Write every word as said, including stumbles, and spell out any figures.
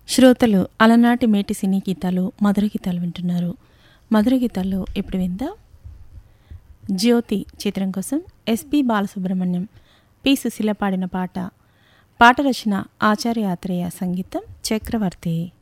శ్రోతలు అలనాటి మేటి సినీ గీతాలు మధుర గీతాలు వింటున్నారు. మధుర గీతాల్లో ఇప్పుడు విందాం జ్యోతి చిత్రం కోసం ఎస్పి బాలసుబ్రహ్మణ్యం, పి సుశీల పాడిన పాట. పాట రచన ఆచార్య ఆత్రేయ, సంగీతం చక్రవర్తి.